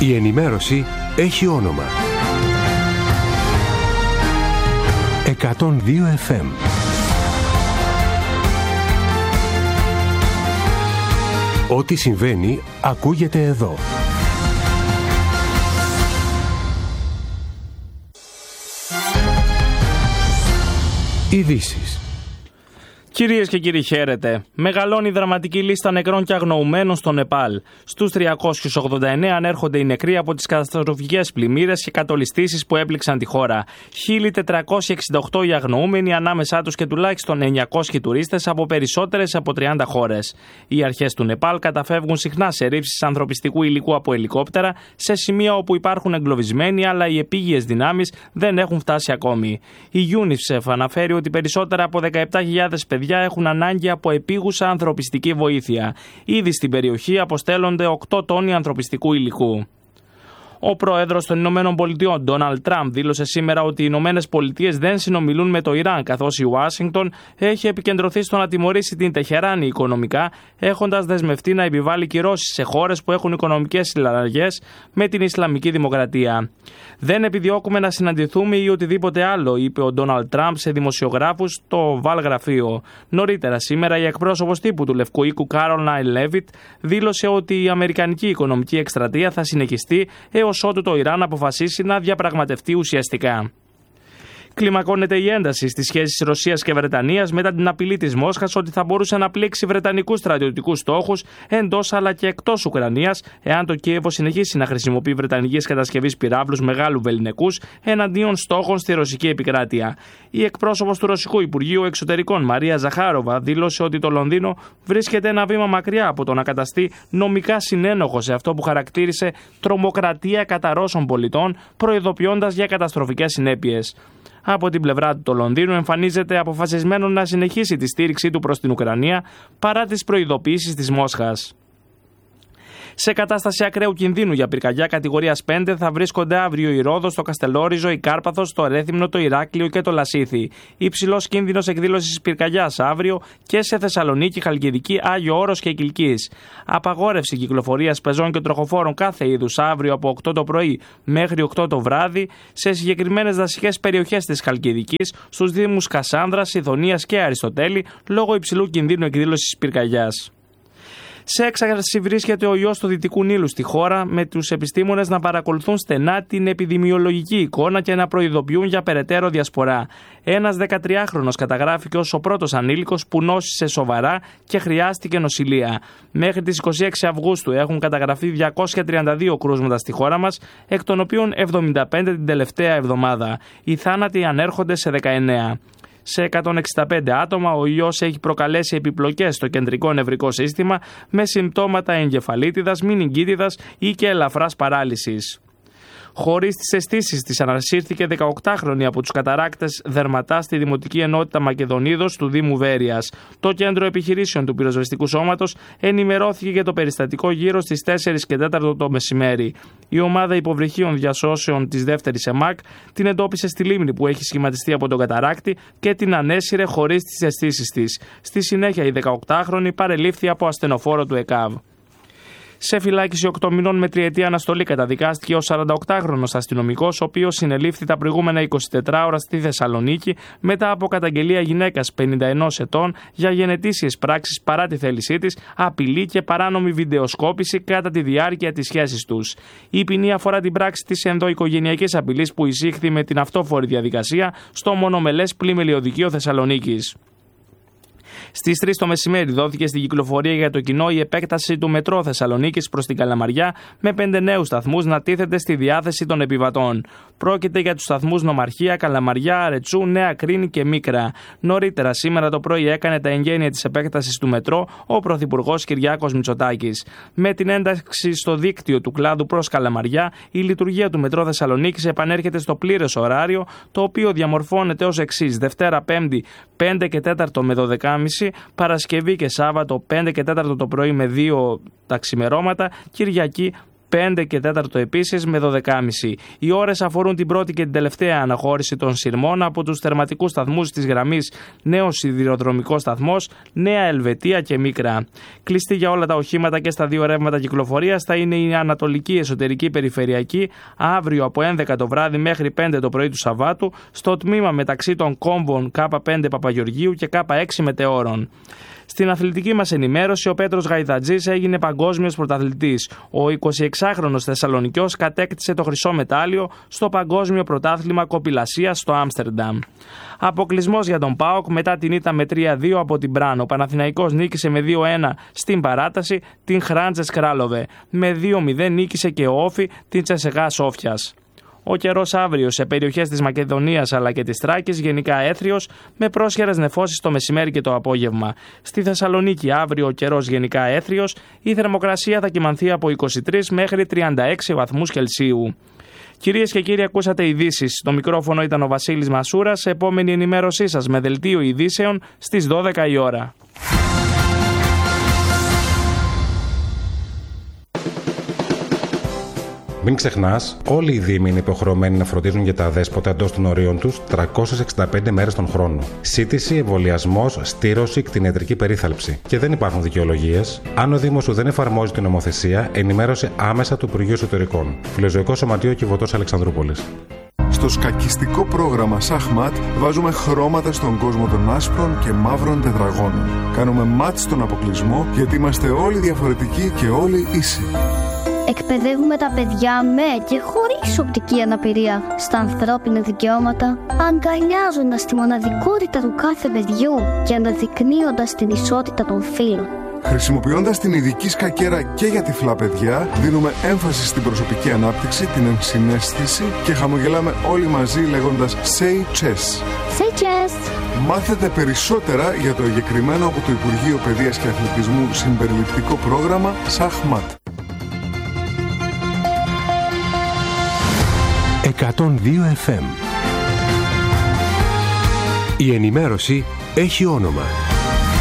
Η ενημέρωση έχει όνομα. 102 FM. Ό,τι συμβαίνει ακούγεται εδώ. Ειδήσεις. Κυρίες και κύριοι, χαίρετε. Μεγαλώνει η δραματική λίστα νεκρών και αγνοουμένων στο Νεπάλ. Στους 389 ανέρχονται οι νεκροί από τις καταστροφικές πλημμύρες και κατολιστήσεις που έπληξαν τη χώρα. 1.468 οι αγνοούμενοι, ανάμεσά τους και τουλάχιστον 900 τουρίστες από περισσότερες από 30 χώρες. Οι αρχές του Νεπάλ καταφεύγουν συχνά σε ρήψεις ανθρωπιστικού υλικού από ελικόπτερα, σε σημεία όπου υπάρχουν εγκλωβισμένοι, αλλά οι επίγειες δυνάμεις δεν έχουν φτάσει ακόμη. Η UNICEF αναφέρει ότι περισσότερα από 17.000 παιδιά έχουν ανάγκη από επίγουσα ανθρωπιστική βοήθεια. Ήδη στην περιοχή αποστέλλονται 8 τόνοι ανθρωπιστικού υλικού. Ο πρόεδρος των Ηνωμένων Πολιτειών, Ντόναλντ Τραμπ, δήλωσε σήμερα ότι οι Ηνωμένες Πολιτείες δεν συνομιλούν με το Ιράν, καθώς η Ουάσιγκτον έχει επικεντρωθεί στο να τιμωρήσει την Τεχεράνη οικονομικά, έχοντας δεσμευτεί να επιβάλλει κυρώσεις σε χώρες που έχουν οικονομικές συναλλαγές με την Ισλαμική Δημοκρατία. Δεν επιδιώκουμε να συναντηθούμε ή οτιδήποτε άλλο, είπε ο Ντόναλντ Τραμπ σε δημοσιογράφους στο Val γραφείο. Νωρίτερα σήμερα, η εκπρόσωπος τύπου του Λευκού Οίκου, Κάρολαϊν Λέβιτ, δήλωσε ότι η αμερικανική οικονομική εκστρατεία θα συνεχιστεί έως ότου το Ιράν αποφασίσει να διαπραγματευτεί ουσιαστικά. Κλιμακώνεται η ένταση στις σχέσεις Ρωσίας και Βρετανίας μετά την απειλή της Μόσχας ότι θα μπορούσε να πλήξει βρετανικούς στρατιωτικούς στόχους εντός αλλά και εκτός Ουκρανίας, εάν το Κίεβο συνεχίσει να χρησιμοποιεί βρετανικής κατασκευής πυράβλους μεγάλου βεληνικούς εναντίον στόχων στη ρωσική επικράτεια. Η εκπρόσωπος του Ρωσικού Υπουργείου Εξωτερικών, Μαρία Ζαχάροβα, δήλωσε ότι το Λονδίνο βρίσκεται ένα βήμα μακριά από το να καταστεί νομικά συνένοχο σε αυτό που χαρακτήρισε τρομοκρατία κατά Ρώσων πολιτών, προειδοποιώντας για καταστροφικές συνέπειες. Από την πλευρά του, το Λονδίνο εμφανίζεται αποφασισμένο να συνεχίσει τη στήριξή του προς την Ουκρανία παρά τις προειδοποιήσεις της Μόσχας. Σε κατάσταση ακραίου κινδύνου για πυρκαγιά κατηγορίας 5 θα βρίσκονται αύριο η Ρόδος, το Καστελόριζο, η Κάρπαθος, το Ρέθυμνο, το Ηράκλειο και το Λασίθι. Υψηλός κίνδυνος εκδήλωσης πυρκαγιάς αύριο και σε Θεσσαλονίκη, Χαλκιδική, Άγιο Όρος και Κιλκής. Απαγόρευση κυκλοφορίας πεζών και τροχοφόρων κάθε είδους αύριο από 8 το πρωί μέχρι 8 το βράδυ σε συγκεκριμένες δασικές περιοχές της Χαλκιδικής, στους δήμους Κασάνδρας, Ιδονίας και Αριστοτέλη, λόγω υψηλού κινδύνου εκδήλωσης πυρκαγιάς. Σε έξαρση βρίσκεται ο ιός του Δυτικού Νείλου στη χώρα, με τους επιστήμονες να παρακολουθούν στενά την επιδημιολογική εικόνα και να προειδοποιούν για περαιτέρω διασπορά. Ένας 13χρονος καταγράφηκε ως ο πρώτος ανήλικος που νόσησε σοβαρά και χρειάστηκε νοσηλεία. Μέχρι τις 26 Αυγούστου έχουν καταγραφεί 232 κρούσματα στη χώρα μας, εκ των οποίων 75 την τελευταία εβδομάδα. Οι θάνατοι ανέρχονται σε 19. Σε 165 άτομα ο ιός έχει προκαλέσει επιπλοκές στο κεντρικό νευρικό σύστημα με συμπτώματα εγκεφαλίτιδας, μηνυγκίτιδας ή και ελαφράς παράλυσης. Χωρίς τις αισθήσεις της ανασύρθηκε 18χρονη από τους καταράκτες Δερματά στη Δημοτική Ενότητα Μακεδονίδος του Δήμου Βέρειας. Το Κέντρο Επιχειρήσεων του Πυροσβεστικού Σώματος ενημερώθηκε για το περιστατικό γύρω στις 4 και 4 το μεσημέρι. Η ομάδα υποβρυχίων διασώσεων της δεύτερης ΕΜΑΚ την εντόπισε στη λίμνη που έχει σχηματιστεί από τον καταράκτη και την ανέσυρε χωρίς τις αισθήσεις της. Στη συνέχεια η 18χρονη παρελήφθη από ασθενοφόρο του ΕΚΑΒ. Σε φυλάκιση 8 μηνών με τριετή αναστολή καταδικάστηκε ο 48χρονος αστυνομικός, ο οποίος συνελήφθη τα προηγούμενα 24 ώρα στη Θεσσαλονίκη μετά από καταγγελία γυναίκας 51 ετών για γενετήσιες πράξεις παρά τη θέλησή της, απειλή και παράνομη βιντεοσκόπηση κατά τη διάρκεια της σχέσης τους. Η ποινή αφορά την πράξη της ενδοοικογενειακής απειλής που εισήχθη με την αυτόφορη διαδικασία στο μονομελές πλημελιωδικείο Θεσσαλονίκης. Στις 3 το μεσημέρι δόθηκε στην κυκλοφορία για το κοινό η επέκταση του μετρό Θεσσαλονίκης προς την Καλαμαριά με 5 νέους σταθμούς να τίθεται στη διάθεση των επιβατών. Πρόκειται για τους σταθμούς Νομαρχία, Καλαμαριά, Αρετσού, Νέα Κρίνη και Μίκρα. Νωρίτερα σήμερα το πρωί έκανε τα εγγένεια της επέκτασης του μετρό ο Πρωθυπουργός Κυριάκος Μητσοτάκης. Με την ένταξη στο δίκτυο του κλάδου προς Καλαμαριά, η λειτουργία του μετρό Θεσσαλονίκης επανέρχεται στο πλήρες ωράριο, το οποίο διαμορφώνεται ως εξής: Δευτέρα, Πέμπτη, 5 και 4 με 12.30, Παρασκευή και Σάββατο 5 και 4 το πρωί με 2 τα ξημερώματα, Κυριακή 5 και 4 επίσης με 12,5. Οι ώρες αφορούν την πρώτη και την τελευταία αναχώρηση των σειρμών από τους τερματικούς σταθμούς της γραμμής Νέος Σιδηροδρομικός Σταθμός, Νέα Ελβετία και Μίκρα. Κλειστή για όλα τα οχήματα και στα δύο ρεύματα κυκλοφορίας θα είναι η Ανατολική Εσωτερική Περιφερειακή αύριο από 11 το βράδυ μέχρι 5 το πρωί του Σαββάτου στο τμήμα μεταξύ των κόμβων K5 Παπαγεωργίου και K6 Μετεώρων. Στην αθλητική μας ενημέρωση, ο Πέτρος Γαϊδατζής έγινε παγκόσμιος πρωταθλητής. Ο 26χρονος Θεσσαλονικιός κατέκτησε το χρυσό μετάλλιο στο Παγκόσμιο Πρωτάθλημα Κοπηλασίας στο Άμστερνταμ. Αποκλεισμός για τον ΠΑΟΚ μετά την ήττα με 3-2 από την Μπραν. Ο Παναθηναϊκός νίκησε με 2-1 στην παράταση την Χράντζες Κράλοβε. Με 2-0 νίκησε και ο Όφι την Τσεσεγά Σόφιας. Ο καιρός αύριο σε περιοχές της Μακεδονίας αλλά και της Θράκης γενικά έθριος με πρόσχερες νεφώσεις το μεσημέρι και το απόγευμα. Στη Θεσσαλονίκη αύριο ο καιρός γενικά έθριος, η θερμοκρασία θα κυμανθεί από 23 μέχρι 36 βαθμούς Κελσίου. Κυρίες και κύριοι, ακούσατε ειδήσεις. Το μικρόφωνο ήταν ο Βασίλης Μασούρας. Σε επόμενη ενημέρωσή σας με δελτίο ειδήσεων στις 12 η ώρα. Μην ξεχνάς, όλοι οι Δήμοι είναι υποχρεωμένοι να φροντίζουν για τα αδέσποτα εντός των ορίων τους 365 μέρες τον χρόνο. Σύτηση, εμβολιασμός, στήρωση, κτηνιατρική περίθαλψη. Και δεν υπάρχουν δικαιολογίες. Αν ο Δήμος σου δεν εφαρμόζει την νομοθεσία, ενημέρωσε άμεσα το Υπουργείο Εσωτερικών. Φιλοζωικό Σωματείο Κιβωτός Αλεξανδρούπολης. Στο σκακιστικό πρόγραμμα Σαχμάτ βάζουμε χρώματα στον κόσμο των άσπρων και μαύρων τετραγώνων. Κάνουμε μάτς στον αποκλεισμό γιατί είμαστε όλοι διαφορετικοί και όλοι ίσοι. Εκπαιδεύουμε τα παιδιά με και χωρίς οπτική αναπηρία στα ανθρώπινα δικαιώματα, αγκαλιάζοντας τη μοναδικότητα του κάθε παιδιού και αναδεικνύοντας την ισότητα των φύλων. Χρησιμοποιώντας την ειδική σκακέρα και για τυφλά παιδιά, δίνουμε έμφαση στην προσωπική ανάπτυξη, την ενσυναίσθηση και χαμογελάμε όλοι μαζί λέγοντας Say Chess. Say Chess! Μάθετε περισσότερα για το εγκεκριμένο από το Υπουργείο Παιδείας και Αθλητισμού συμπεριληπτικό πρόγραμμα Σαχμάτ. 102 FM. Η ενημέρωση έχει όνομα.